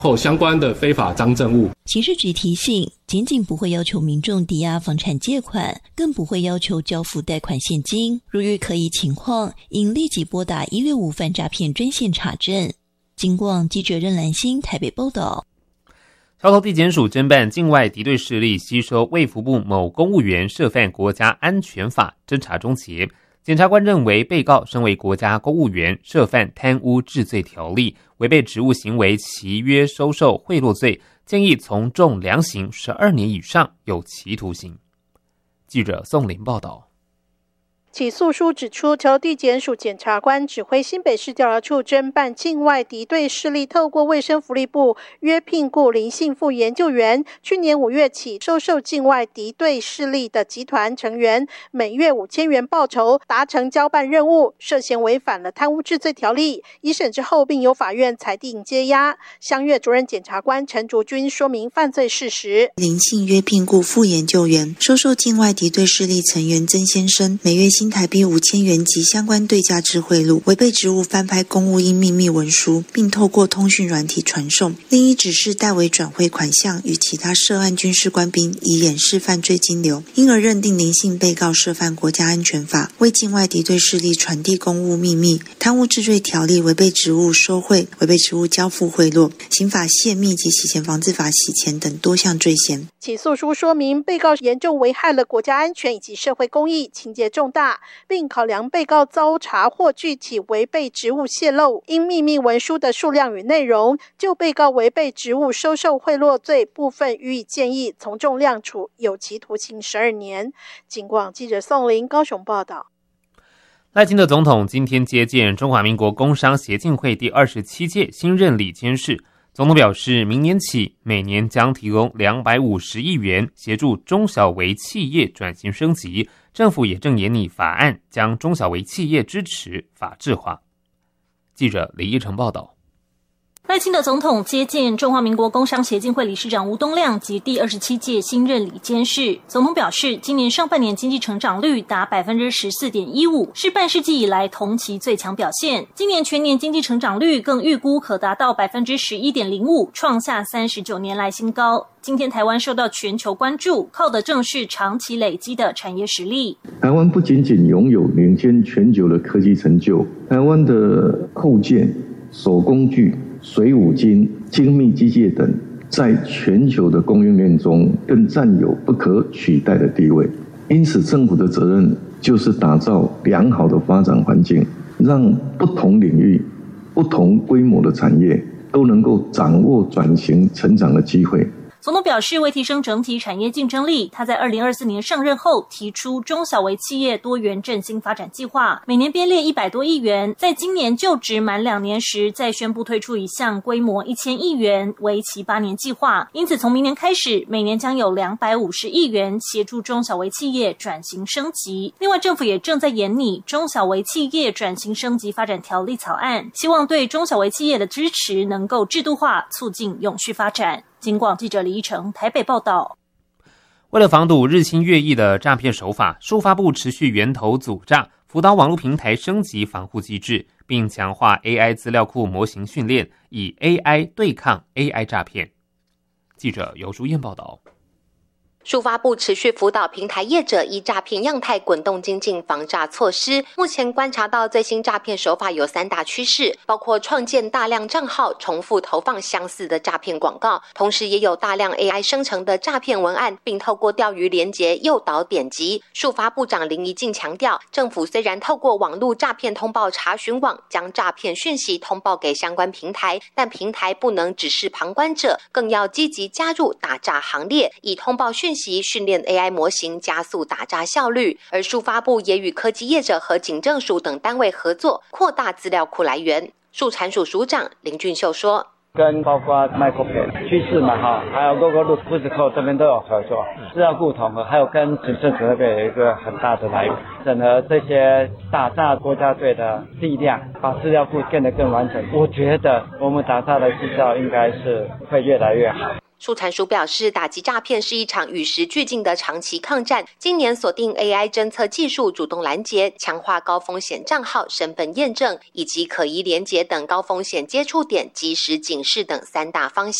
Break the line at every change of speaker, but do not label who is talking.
后相关的非法赃证物。
刑事局提醒，仅仅不会要求民众抵押房产借款，更不会要求交付贷款现金。如遇可疑情况，应立即拨打165反诈骗专线查证。警广记者任兰心台北报道。
桥头地检署侦办境外敌对势力吸收卫福部某公务员涉犯国家安全法，侦查终结。检察官认为被告身为国家公务员，涉犯贪污治罪条例，违背职务行为契约收受贿赂罪，建议从重量刑12年以上有期徒刑。记者宋林报道。
起诉书指出，桥头地检署检察官指挥新北市调查处侦办境外敌对势力透过卫生福利部约聘雇林姓副研究员，去年5月起收受境外敌对势力的集团成员每月5000元报酬，达成交办任务，涉嫌违反了贪污治罪条例。一审之后，并由法院裁定接押。襄岳主任检察官陈竹君说明犯罪事实：
林姓约聘雇副研究员，收受境外敌对势力成员曾先生每月新台币5000元及相关对价之贿赂，违背职务翻拍公务应秘密文书，并透过通讯软体传送，另一指示代为转汇款项与其他涉案军事官兵，以掩饰犯罪金流，因而认定林姓被告涉犯国家安全法，为境外敌对势力传递公务秘密、贪污治罪条例、违背职务收贿、违背职务交付贿赂、刑法泄密及洗钱防治法洗钱等多项罪嫌。
起诉书说明，被告严重危害了国家安全以及社会公益，情节重大，并考量被告遭查获具体违背职务泄露因秘密文书的数量与内容，就被告违背职务收受贿赂罪部分予以建议从重量处有期徒刑12年。警广记者宋林高雄报道。
赖清德总统今天接见中华民国工商协进会第27届新任理监事。总统表示，明年起每年将提供250亿元协助中小微企业转型升级，政府也正研拟法案，将中小微企业支持法制化。记者李依成报道。
赖清德总统接见中华民国工商协进会理事长吴东亮及第27届新任理监事。总统表示，今年上半年经济成长率达 14.15%， 是半世纪以来同期最强表现。今年全年经济成长率更预估可达到 11.05%， 创下39年来新高。今天台湾受到全球关注，靠的正是长期累积的产业实力。
台湾不仅仅拥有领先全球的科技成就，台湾的扣件、手工具、水五金、精密机械等，在全球的供应链中更占有不可取代的地位。因此，政府的责任就是打造良好的发展环境，让不同领域、不同规模的产业都能够掌握转型成长的机会。
总统表示，为提升整体产业竞争力，他在2024年上任后提出中小微企业多元振兴发展计划，每年编列100多亿元，在今年就职满2年时再宣布推出一项规模1000亿元为期8年计划。因此从明年开始，每年将有250亿元协助中小微企业转型升级。另外，政府也正在研拟中小微企业转型升级发展条例草案，希望对中小微企业的支持能够制度化，促进永续发展。警广记者李依成台北报道。
为了防堵日新月异的诈骗手法，数发部持续源头阻诈，辅导网络平台升级防护机制，并强化 AI 资料库模型训练，以 AI 对抗 AI 诈骗。记者尤淑燕报道。
数发部持续辅导平台业者依诈骗样态滚动精进防诈措施。目前观察到最新诈骗手法有3大趋势，包括创建大量账号，重复投放相似的诈骗广告，同时也有大量 AI 生成的诈骗文案，并透过钓鱼连结诱导点击。数发部长林宜敬强调，政府虽然透过网络诈骗通报查询网将诈骗讯息通报给相关平台，但平台不能只是旁观者，更要积极加入打诈行列，以通报讯息训练 AI 模型，加速打诈效率。而数发部也与科技业者和警政署等单位合作，扩大资料库来源。数产署署长林俊秀说，
跟包括 Micropay 趋势嘛还有 Google Physical 这边都有合作，资料库统合，还有跟警政署那边有一个很大的来源，整合这些打诈国家队的力量，把资料库变得更完整。我觉得我们打诈的绩效应该是会越来越好。
树产署表示，打击诈骗是一场与时俱进的长期抗战。今年锁定 AI 侦测技术，主动拦截、强化高风险账号身份验证以及可疑连结等高风险接触点及时警示等3大方向。